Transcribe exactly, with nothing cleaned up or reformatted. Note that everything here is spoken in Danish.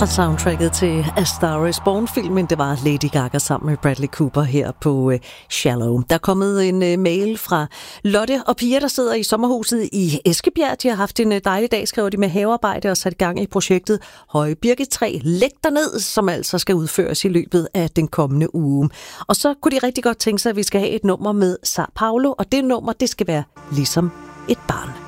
fra soundtracket til A Star Is Born-filmen. Det var Lady Gaga sammen med Bradley Cooper her på uh, Shallow. Der er kommet en uh, mail fra Lotte og Pia, der sidder i sommerhuset i Eskebjerg. De har haft en uh, dejlig dag, skriver de, med havearbejde og sat i gang i projektet Høje Birketræ. Læg derned, som altså skal udføres i løbet af den kommende uge. Og så kunne de rigtig godt tænke sig, at vi skal have et nummer med Sao Paulo, og det nummer, det skal være Ligesom et barn.